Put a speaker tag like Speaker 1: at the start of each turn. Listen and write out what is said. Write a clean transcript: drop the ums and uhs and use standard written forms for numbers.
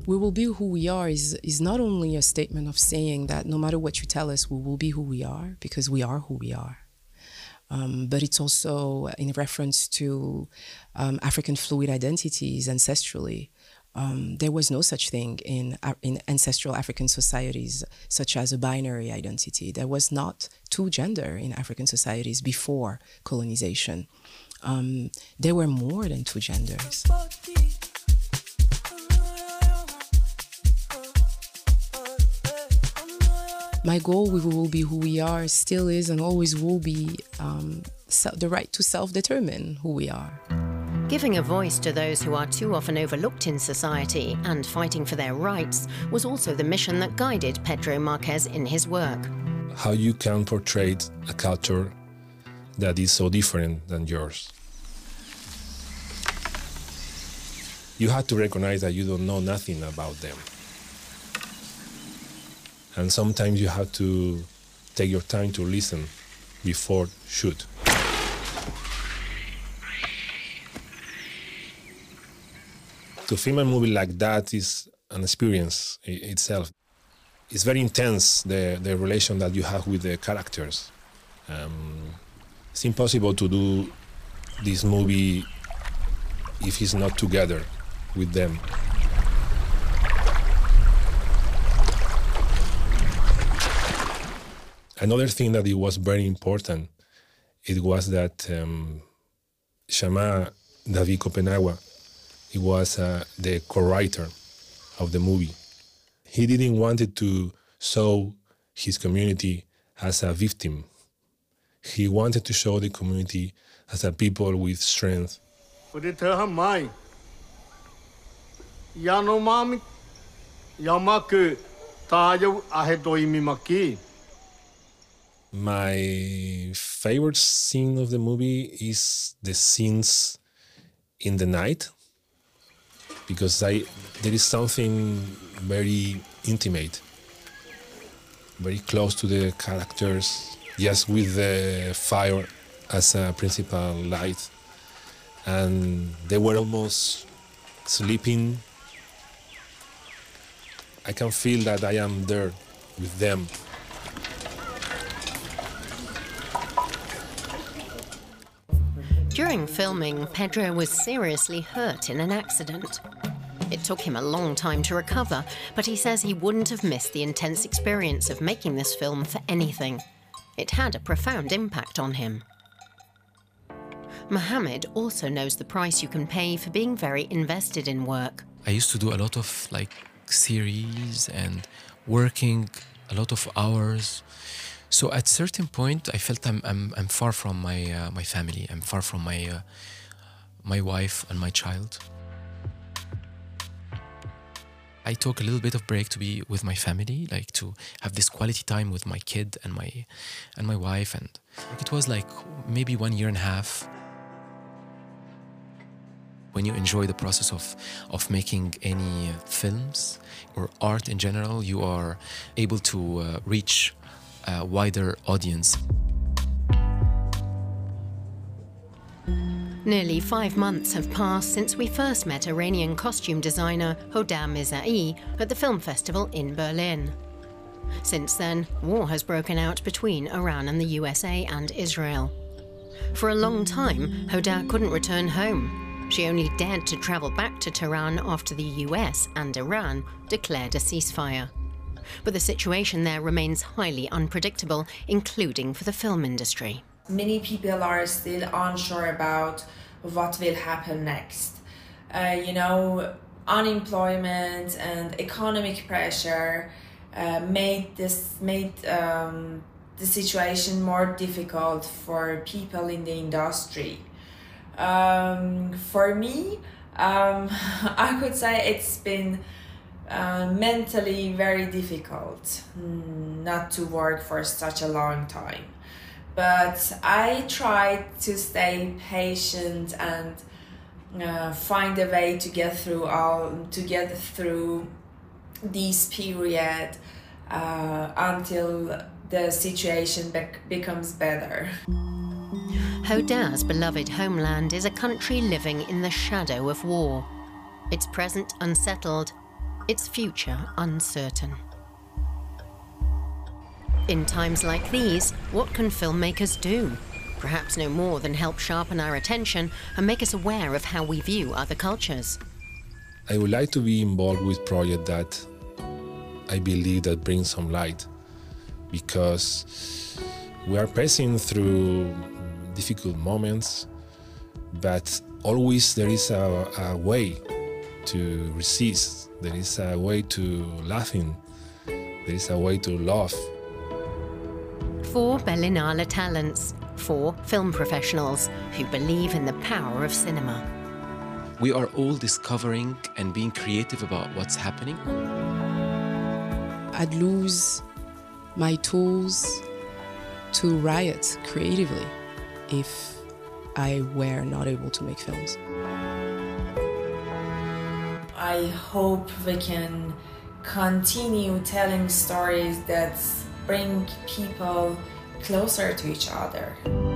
Speaker 1: We will be who we are is not only a statement of saying that no matter what you tell us, we will be who we are, because we are who we are. But it's also in reference to African fluid identities ancestrally. There was no such thing in ancestral African societies, such as a binary identity. There was not two gender in African societies before colonization. There were more than two genders. My goal with We Will Be Who We Are still is and always will be the right to self-determine who we are.
Speaker 2: Giving a voice to those who are too often overlooked in society and fighting for their rights was also the mission that guided Pedro Marquez in his work.
Speaker 3: How you can portray a culture that is so different than yours. You have to recognize that you don't know nothing about them. And sometimes you have to take your time to listen before shoot. To film a movie like that is an experience itself. It's very intense, the relation that you have with the characters. It's impossible to do this movie if it's not together with them. Another thing that it was very important, it was that Chama David Kopenhawa, he was the co-writer of the movie. He didn't want to show his community as a victim. He wanted to show the community as a people with strength. My favorite scene of the movie is the scenes in the night, because there is something very intimate, very close to the characters, just with the fire as a principal light. And they were almost sleeping. I can feel that I am there with them.
Speaker 2: During filming, Pedro was seriously hurt in an accident. It took him a long time to recover, but he says he wouldn't have missed the intense experience of making this film for anything. It had a profound impact on him. Mohammed also knows the price you can pay for being very invested in work.
Speaker 4: I used to do a lot of series and working a lot of hours. So at a certain point, I felt I'm far from my family. I'm far from my wife and my child. I took a little bit of break to be with my family, to have this quality time with my kid and my wife, and it was maybe 1.5 years. When you enjoy the process of making any films or art in general, you are able to reach a wider audience.
Speaker 2: Nearly 5 months have passed since we first met Iranian costume designer Hoda Mizrahi at the film festival in Berlin. Since then, war has broken out between Iran and the USA and Israel. For a long time, Hoda couldn't return home. She only dared to travel back to Tehran after the US and Iran declared a ceasefire. But the situation there remains highly unpredictable, including for the film industry.
Speaker 5: Many people are still unsure about what will happen next. Unemployment and economic pressure made the situation more difficult for people in the industry. For me, I could say it's been mentally very difficult not to work for such a long time. But I tried to stay patient and find a way to get through this period until the situation becomes better.
Speaker 2: Hoda's beloved homeland is a country living in the shadow of war. Its present unsettled, its future uncertain. In times like these, what can filmmakers do? Perhaps no more than help sharpen our attention and make us aware of how we view other cultures.
Speaker 3: I would like to be involved with projects that I believe that bring some light, because we are passing through difficult moments, but always there is a way to resist, there is a way to laughing, there is a way to love.
Speaker 2: 4 Berlinale talents, 4 film professionals who believe in the power of cinema.
Speaker 4: We are all discovering and being creative about what's happening.
Speaker 1: I'd lose my tools to riot creatively if I were not able to make films.
Speaker 5: I hope we can continue telling stories that bring people closer to each other.